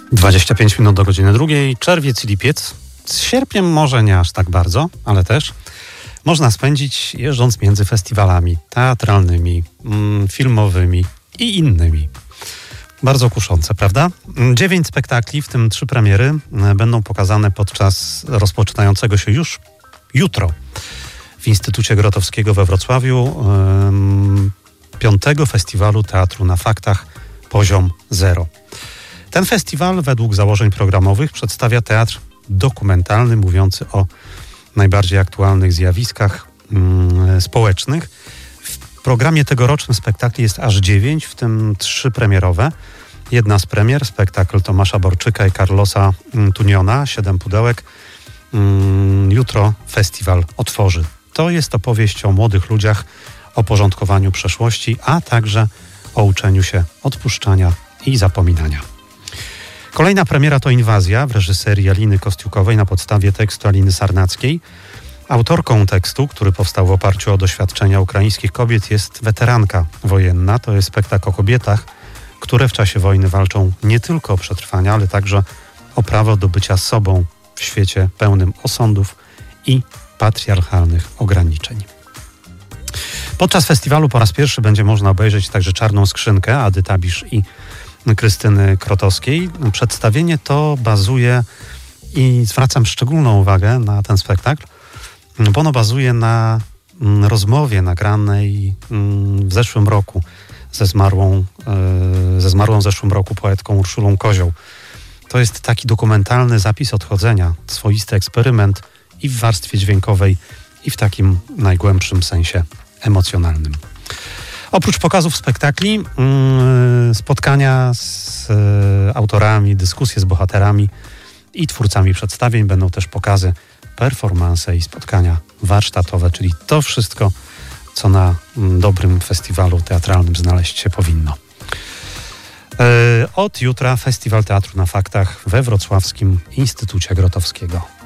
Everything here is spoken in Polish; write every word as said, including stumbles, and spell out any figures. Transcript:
dwadzieścia pięć minut do godziny drugiej. Czerwiec i lipiec. Z sierpniem może nie aż tak bardzo, ale też można spędzić jeżdżąc między festiwalami teatralnymi, mm, filmowymi i innymi. Bardzo kuszące, prawda? Dziewięć spektakli, w tym trzy premiery, będą pokazane podczas rozpoczynającego się już jutro w Instytucie Grotowskiego we Wrocławiu ym, piątego Festiwalu Teatru na Faktach Poziom Zero. Ten festiwal według założeń programowych przedstawia teatr dokumentalny mówiący o najbardziej aktualnych zjawiskach mm, społecznych. W programie tegorocznym spektakli jest aż dziewięć, w tym trzy premierowe. Jedna z premier, spektakl Tomasza Borczyka i Carlosa Tuniona, Siedem pudełek. Mm, jutro festiwal otworzy. To jest opowieść o młodych ludziach, o porządkowaniu przeszłości, a także o uczeniu się odpuszczania i zapominania. Kolejna premiera to Inwazja w reżyserii Aliny Kostiukowej na podstawie tekstu Aliny Sarnackiej. Autorką tekstu, który powstał w oparciu o doświadczenia ukraińskich kobiet, jest weteranka wojenna. To jest spektakl o kobietach, które w czasie wojny walczą nie tylko o przetrwanie, ale także o prawo do bycia sobą w świecie pełnym osądów i patriarchalnych ograniczeń. Podczas festiwalu po raz pierwszy będzie można obejrzeć także Czarną skrzynkę Ady Tabisz i Krystyny Krotowskiej. Przedstawienie to bazuje i zwracam szczególną uwagę na ten spektakl, bo ono bazuje na rozmowie nagranej w zeszłym roku ze zmarłą, ze zmarłą w zeszłym roku poetką Urszulą Kozioł. To jest taki dokumentalny zapis odchodzenia, swoisty eksperyment i w warstwie dźwiękowej, i w takim najgłębszym sensie emocjonalnym. Oprócz pokazów spektakli, yy, spotkania z yy, autorami, dyskusje z bohaterami i twórcami przedstawień, będą też pokazy, performanse i spotkania warsztatowe, czyli to wszystko, co na yy, dobrym festiwalu teatralnym znaleźć się powinno. Yy, od jutra Festiwal Teatru na Faktach we Wrocławskim Instytucie Grotowskiego.